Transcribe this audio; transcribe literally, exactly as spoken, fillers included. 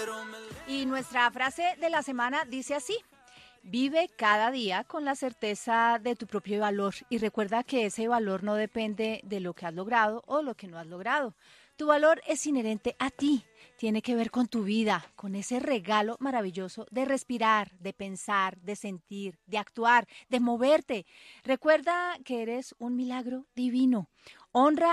Y nuestra frase de la semana dice así: vive cada día con la certeza de tu propio valor y recuerda que ese valor no depende de lo que has logrado o lo que no has logrado. Tu valor es inherente a ti, tiene que ver con tu vida, con ese regalo maravilloso de respirar, de pensar, de sentir, de actuar, de moverte. Recuerda que eres un milagro divino. Honra